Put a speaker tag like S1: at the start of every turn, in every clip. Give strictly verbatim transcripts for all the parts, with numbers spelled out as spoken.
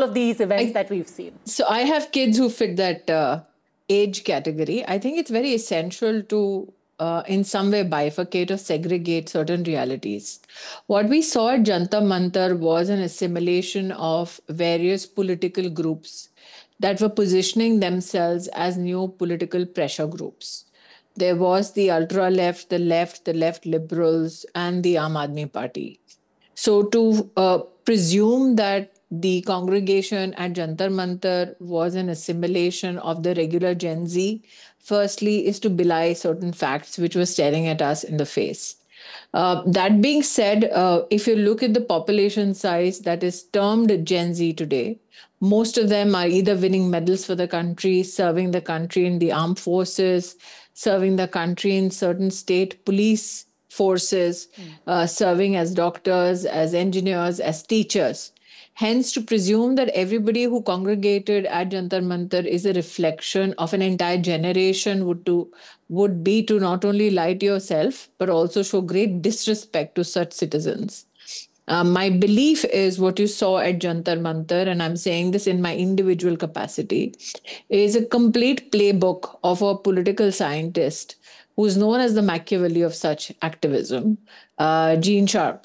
S1: all of these events
S2: I,
S1: that we've seen?
S2: So I have kids who fit that uh, age category. I think it's very essential to, uh, in some way, bifurcate or segregate certain realities. What we saw at Jantar Mantar was an assimilation of various political groups that were positioning themselves as new political pressure groups. There was the ultra left, the left, the left liberals, and the Aam Aadmi Party. So to uh, presume that the congregation at Jantar Mantar was an assimilation of the regular Gen Z, firstly, is to belie certain facts which were staring at us in the face. Uh, that being said, uh, if you look at the population size that is termed Gen Z today, most of them are either winning medals for the country, serving the country in the armed forces, serving the country in certain state police forces, mm. uh, serving as doctors, as engineers, as teachers. Hence, to presume that everybody who congregated at Jantar Mantar is a reflection of an entire generation would to would be to not only lie to yourself, but also show great disrespect to such citizens. Uh, my belief is what you saw at Jantar Mantar, and I'm saying this in my individual capacity, is a complete playbook of a political scientist who's known as the Machiavelli of such activism, uh, Gene Sharp.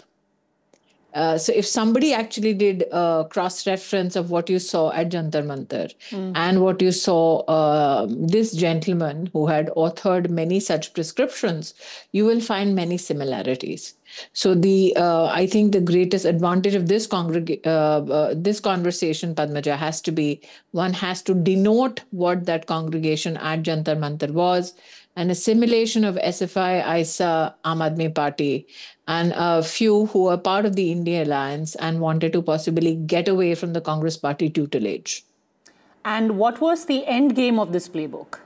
S2: Uh, so if somebody actually did a cross-reference of what you saw at Jantar Mantar mm. and what you saw uh, this gentleman who had authored many such prescriptions, you will find many similarities. So the uh, I think the greatest advantage of this congreg- uh, uh, this conversation, Padmaja, has to be one has to denote what that congregation at Jantar Mantar was, an assimilation of S F I, I S A, Aam Aadmi Party, and a few who were part of the India Alliance and wanted to possibly get away from the Congress Party tutelage.
S1: And what was the end game of this playbook?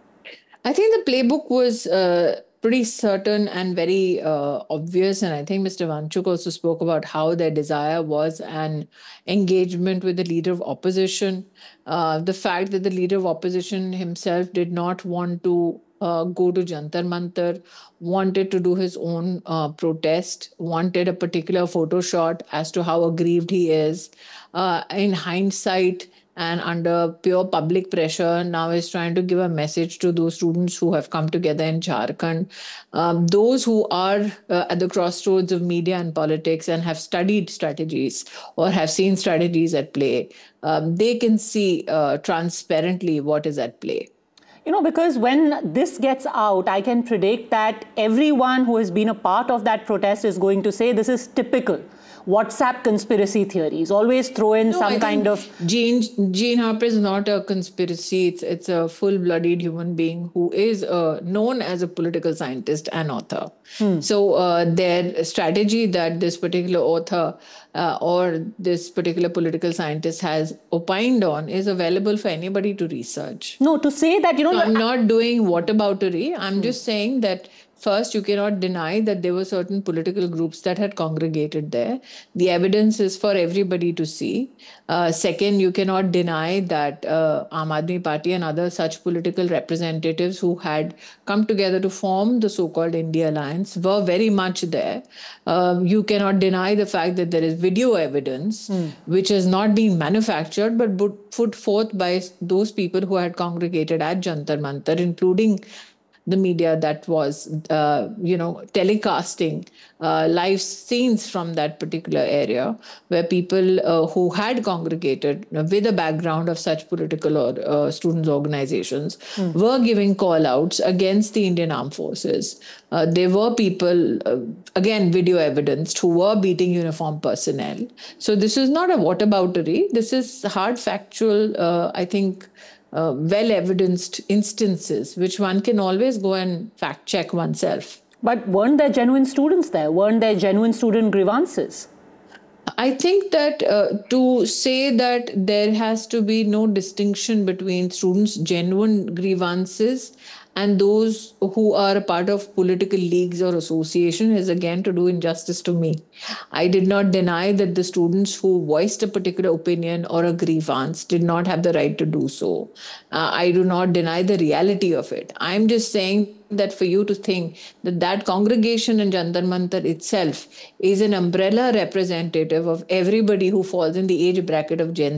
S2: I think the playbook was uh, pretty certain and very uh, obvious. And I think Mister Wanchuk also spoke about how their desire was an engagement with the leader of opposition. Uh, the fact that the leader of opposition himself did not want to uh, go to Jantar Mantar, wanted to do his own uh, protest, wanted a particular photo shot as to how aggrieved he is. Uh, in hindsight, and under pure public pressure, now is trying to give a message to those students who have come together in Jharkhand, um, those who are uh, at the crossroads of media and politics and have studied strategies or have seen strategies at play. Um, they can see uh, transparently what is at play.
S1: You know, because when this gets out, I can predict that everyone who has been a part of that protest is going to say this is typical WhatsApp conspiracy theories. Always throw in no, some I kind of...
S2: Gene, Gene Harper is not a conspiracy. It's, it's a full-blooded human being who is uh, known as a political scientist and author. Hmm. So uh, their strategy that this particular author uh, or this particular political scientist has opined on is available for anybody to research.
S1: No, to say that, you know...
S2: So I'm not doing whataboutery. I'm hmm. just saying that first, you cannot deny that there were certain political groups that had congregated there. The evidence is for everybody to see. Uh, second, you cannot deny that uh, Aam Aadmi Party and other such political representatives who had come together to form the so-called India Alliance were very much there. Uh, you cannot deny the fact that there is video evidence, mm. which has not been manufactured, but put forth by those people who had congregated at Jantar Mantar, including the media that was, uh, you know, telecasting uh, live scenes from that particular area where people uh, who had congregated with a background of such political or uh, students' organizations mm. were giving call-outs against the Indian Armed Forces. Uh, there were people, uh, again, video evidence, who were beating uniformed personnel. So this is not a whataboutery. This is hard factual, uh, I think, Uh, well-evidenced instances, which one can always go and fact-check oneself.
S1: But weren't there genuine students there? Weren't there genuine student grievances?
S2: I think that uh, to say that there has to be no distinction between students' genuine grievances and those who are a part of political leagues or association is again to do injustice to me. I did not deny that the students who voiced a particular opinion or a grievance did not have the right to do so. Uh, I do not deny the reality of it. I'm just saying that for you to think that that congregation in Jantar Mantar itself is an umbrella representative of everybody who falls in the age bracket of Gen